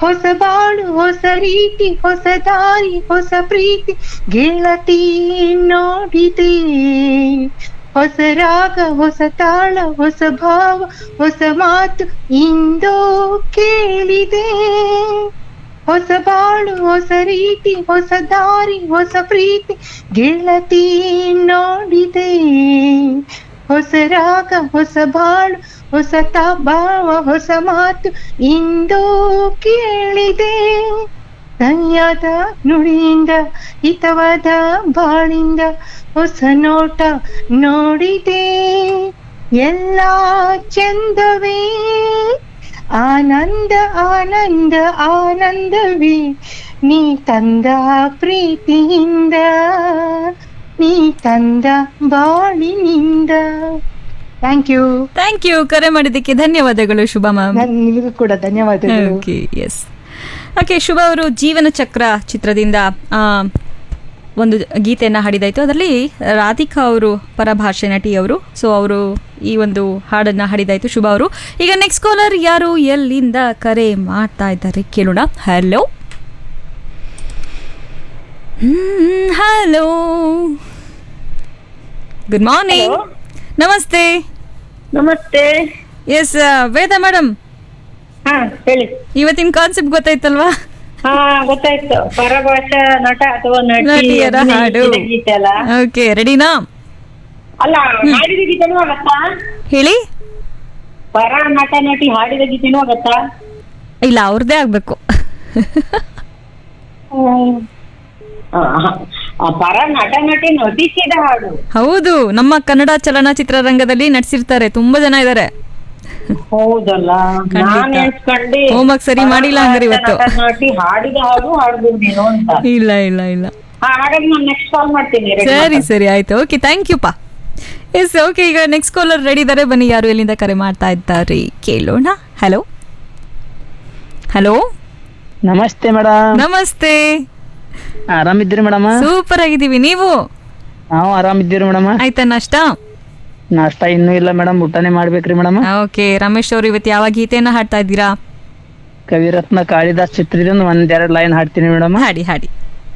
ಹೊಸ ಬಾಳು ಹೊಸ ರೀತಿ ಹೊಸ ದಾರಿ ಹೊಸ ಪ್ರೀತಿ ಗೆಳತಿ ನೋಡಿದೆ. ಹೊಸ ರಾಗ ಹೊಸ ತಾಳ ಹೊಸ ಭಾವ ಹೊಸ ಮಾತು ಇಂದು ಕೇಳಿದೆ. ಹೊಸ ಬಾಳು ಹೊಸ ರೀತಿ ಹೊಸ ದಾರಿ ಹೊಸ ಪ್ರೀತಿ ಗೆಳತಿ ನೋಡಿದೆ. ಹೊಸ ರಾಗ ಹೊಸ ಬಾಳು ಹೊಸ ಭಾವ ಹೊಸ ಮಾತು ಇಂದು ಕೇಳಿದೆ. ಸನಿಯಾದ ನುಡಿಯಿಂದ ಹಿತವಾದ ಬಾಳಿಂದ ಹೊಸ ನೋಟ ನೋಡಿದೆ. ಎಲ್ಲ ಚಂದವೇ ಆನಂದ ಆನಂದ ಆನಂದವೇ ನೀ ತಂದ ಪ್ರೀತಿಯಿಂದ ನೀ ತಂದ ಬಾಳಿನಿಂದ. Thank you. Thank you. ಕರೆ ಮಾಡಿದ್ದಕ್ಕೆ ಧನ್ಯವಾದಗಳು ಶುಭ ಮ್ಯಾಮ್. ನಿಮಗೂ ಕೂಡ ಧನ್ಯವಾದಗಳು. Okay, S. ಓಕೆ, ಶುಭ ಅವರು ಜೀವನ ಚಕ್ರ ಚಿತ್ರದಿಂದ ಒಂದು ಗೀತೆಯನ್ನು ಹಾಡಿದಾಯಿತು. ಅದರಲ್ಲಿ ರಾಧಿಕಾ ಅವರು ಪರಭಾಷೆ ನಟಿ ಅವರು. ಸೊ ಅವರು ಈ ಒಂದು ಹಾಡನ್ನು ಹಾಡಿದಾಯಿತು ಶುಭ ಅವರು. ಈಗ ನೆಕ್ಸ್ಟ್ ಕಾಲರ್ ಯಾರು ಎಲ್ಲಿಂದ ಕರೆ ಮಾಡ್ತಾ ಇದ್ದಾರೆ ಕೇಳೋಣ. Hello hello, good morning. ನಮಸ್ತೆ. ನಮಸ್ತೆ. ಎಸ್, ವೇದ ಮೇಡಮ್, ಹೇಳಿ. ಇವತ್ತಿನ ಕಾನ್ಸೆಪ್ಟ್ ಗೊತ್ತಾಯ್ತಲ್ವಾ? ಗೊತ್ತಾಯ್ತು. ಪರಭಾಷಾ ನಟ ಅಥವಾ ನಟಿಯರ ಹಾಡು. ಗೀತೆ ಅಲ್ಲ? ಓಕೆ, ರೆಡಿನಾ? ಅಲ್ಲ, ಹಾಡಿದ ಗೀತೆನೂ ಆಗತ್ತಾ? ಹೇಳಿ. ಪರ ನಟ ನಟಿ ಹಾಡಿದ ಗೀತೆನೂ ಆಗತ್ತಾ? ಇಲ್ಲ, ಅವ್ರದ್ದೇ ಆಗ್ಬೇಕು. ಪರ ನಟ ನಟಿ ನಟಿಸಿದ ಹಾಡು. ಹೌದು, ನಮ್ಮ ಕನ್ನಡ ಚಲನಚಿತ್ರರಂಗದಲ್ಲಿ ನಟಿಸಿರ್ತಾರೆ, ತುಂಬಾ ಜನ ಇದ್ದಾರೆ. ಹೌದಲ್ಲ, ನಾನು ಎನ್ಸ್ಕೊಂಡೆ ಹೋಮ್ವರ್ಕ್ ಸರಿ ಮಾಡಿಲ್ಲ ಹಂಗಾರೆ ಇವತ್ತು. ನಟಿ ಹಾಡಿದ ಹಾಡು ಹಾಡ್ಬೋದೇನೋ ಅಂತ. ಇಲ್ಲ ಇಲ್ಲ ಇಲ್ಲ. ಹಾಗಾಗಿ ನಾನು ನೆಕ್ಸ್ಟ್ ಕಾಲ್ ಮಾಡ್ತೀನಿ. ಸರಿ ಸರಿ, ಆಯ್ತು. ಓಕೆ, ಥ್ಯಾಂಕ್ ಯು ಪಾ. ಎಸ್, ಓಕೆ, ಈಗ ನೆಕ್ಸ್ಟ್ ಕಾಲರ್ ರೆಡಿ ಇದ್ದಾರೆ. ಬನ್ನಿ, ಯಾರು ಎಲ್ಲಿಂದ ಕರೆ ಮಾಡ್ತಾ ಇದ್ದಾರೆ ಕೇಳೋಣ. Hello hello. ನಮಸ್ತೆ ಮೇಡಮ್. ನಮಸ್ತೆ. ಆರಾಮಿದ್ದೀರಿ ಮೇಡಮ್? ಸೂಪರ್ ಆಗಿದ್ದೀವಿ, ನೀವು? ನಾವು ಆರಾಮಿದ್ದೀರಿ ಮೇಡಮ್. ಆಯ್ತಾ ನಾಷ್ಟ? ನಾಷ್ಟ ಇನ್ನೂ ಇಲ್ಲ ಮೇಡಮ್, ಊಟನೇ ಮಾಡ್ಬೇಕ್ರಿ ಮೇಡಮ್. ಓಕೆ, ರಮೇಶ್ ಅವರು ಇವತ್ತು ಯಾವ ಗೀತೆಯನ್ನ ಹಾಡ್ತಾ ಇದ್ದೀರಾ? ಕವಿರತ್ನ ಕಾಳಿದಾಸ್ ಚಿತ್ರದಿಂದ ಒಂದೆರಡು ಲೈನ್ ಹಾಡ್ತೀನಿ ಮೇಡಮ್. ಹಾಡಿ ಹಾಡಿ.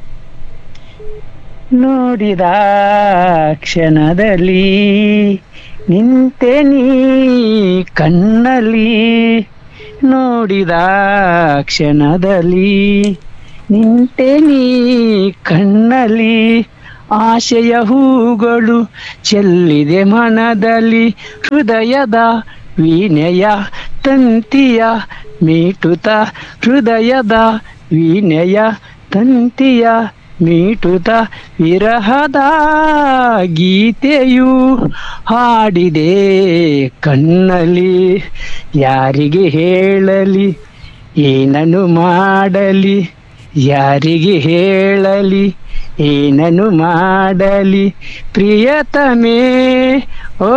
ನೋಡಿದ ಕ್ಷಣದಲ್ಲಿ ನಿಂತೆ ನೀ ಕಣ್ಣಲ್ಲಿ, ನೋಡಿದ ಕ್ಷಣದಲ್ಲಿ ನಿಂತೆ ನೀ ಕಣ್ಣಲ್ಲಿ, ಆಶೆಯ ಹೂಗಳು ಚೆಲ್ಲಿದೆ ಮನದಲ್ಲಿ, ಹೃದಯದ ವೀಣೆಯ ತಂತಿಯ ಮೀಟುತ, ಹೃದಯದ ವೀಣೆಯ ತಂತಿಯ ಮೀಟುತ, ವಿರಹದ ಗೀತೆಯು ಹಾಡಿದೆ ಕಣ್ಣಲ್ಲಿ, ಯಾರಿಗೆ ಹೇಳಲಿ ಏನನ್ನು ಮಾಡಲಿ, ಯಾರಿಗೆ ಹೇಳಲಿ ಏನನ್ನು ಮಾಡಲಿ, ಪ್ರಿಯತಮೇ ಓ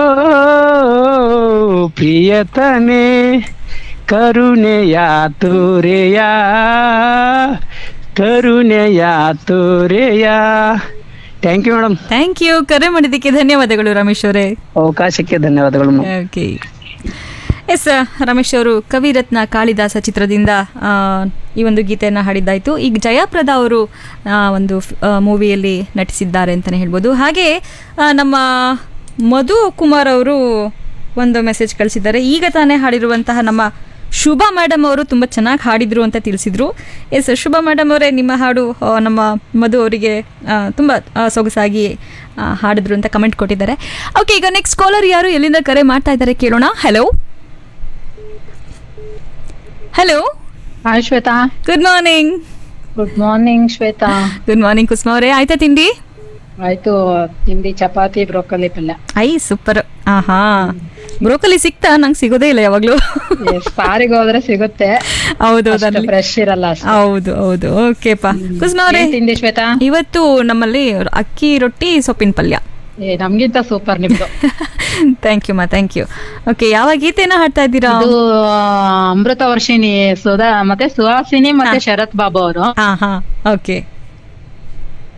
ಪ್ರಿಯತಮೇ, ಕರುಣೆಯ ತೋರೆಯ ಕರುಣೆಯ ತೋರೆಯ. Thank you madam. Thank you. ಕರೆ ಮಾಡಿದ್ದಕ್ಕೆ ಧನ್ಯವಾದಗಳು ರಮೇಶ್ ಅವರೇ. ಅವಕಾಶಕ್ಕೆ ಧನ್ಯವಾದಗಳು. ಓಕೆ, ಎಸ್, ರಮೇಶ್ ಅವರು ಕವಿರತ್ನ ಕಾಳಿದಾಸ ಚಿತ್ರದಿಂದ ಈ ಒಂದು ಗೀತೆಯನ್ನು ಹಾಡಿದ್ದಾಯಿತು. ಈಗ ಜಯಪ್ರದಾ ಅವರು ಒಂದು ಮೂವಿಯಲ್ಲಿ ನಟಿಸಿದ್ದಾರೆ ಅಂತಲೇ ಹೇಳ್ಬೋದು. ಹಾಗೆ ನಮ್ಮ ಮಧು ಕುಮಾರ್ ಅವರು ಒಂದು ಮೆಸೇಜ್ ಕಳಿಸಿದ್ದಾರೆ. ಈಗ ತಾನೇ ಹಾಡಿರುವಂತಹ ನಮ್ಮ ಶುಭ ಮೇಡಮ್ ಅವರು ತುಂಬ ಚೆನ್ನಾಗಿ ಹಾಡಿದ್ರು ಅಂತ ತಿಳಿಸಿದ್ರು. ಎಸ್, ಶುಭ ಮೇಡಮ್ ಅವರೇ, ನಿಮ್ಮ ಹಾಡು ನಮ್ಮ ಮಧು ಅವರಿಗೆ ತುಂಬ ಸೊಗಸಾಗಿ ಹಾಡಿದ್ರು ಅಂತ ಕಮೆಂಟ್ ಕೊಟ್ಟಿದ್ದಾರೆ. ಓಕೆ, ಈಗ ನೆಕ್ಸ್ಟ್ ಕಾಲರ್ ಯಾರು ಎಲ್ಲಿಂದ ಕರೆ ಮಾಡ್ತಾ ಇದ್ದಾರೆ ಕೇಳೋಣ. Hello hello. Hi Shweta. Good morning. Good morning Shweta. Good morning ಕುಸುಮ ಅವರೇ, ಆಯ್ತಾ ತಿಂಡಿ? ಆಯ್ತು, ತಿಂಡಿ ಚಪಾತಿ ಬ್ರೋಕೊಲಿ ಪಲ್ಯ. I super. ಆಹಾ, ಬ್ರೋಕೊಲಿ ಸಿಗ್ತಾ? ನಂಗೆ ಸಿಗೋದೇ ಇಲ್ಲ ಯಾವಾಗ್ಲೂ. ಸಾರಿಗೆ ಹೋದ್ರೆ ಸಿಗುತ್ತೆ. ಹೌದು, ಫ್ರೆಶ್ ಇರಲ್ಲ. ಹೌದು ಹೌದು. ಓಕೆಪಾ. ಕುಸುಮ ಅವರೇ, ತಿಂಡಿ ಶ್ವೇತಾ? ಇವತ್ತು ನಮ್ಮಲ್ಲಿ ಅಕ್ಕಿ ರೊಟ್ಟಿ ಸೊಪ್ಪಿನ ಪಲ್ಯ. ನಮ್ಗಿಂತ ಸೂಪರ್ ನಿಮ್ದು. ಥ್ಯಾಂಕ್ ಯು ಮಾ, ಥ್ಯಾಂಕ್ ಯು. ಓಕೆ, ಯಾವ ಗೀತೆನ ಹಾಡ್ತಾ ಇದ್ದೀರಾ? ಇದು ಅಮೃತ ವರ್ಷಿಣಿ ಸುಧಾ ಮತ್ತೆ ಸುಹಾಸಿನಿ ಮತ್ತೆ ಶರತ್ ಬಾಬು ಅವರು. ಹಾ ಹಾ, ಓಕೆ.